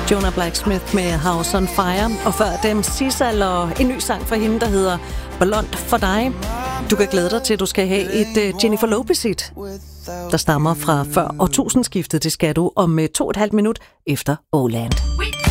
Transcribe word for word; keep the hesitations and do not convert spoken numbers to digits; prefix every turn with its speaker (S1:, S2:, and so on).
S1: Jonah Blacksmith med House on Fire, og før dem Sissal og en ny sang fra hende, der hedder Blond for dig. Du kan glæde dig til, at du skal have et uh, Jennifer Lopez-hit, der stammer fra før årtusindskiftet. Det skal du om uh, to og et halvt minut efter Åland.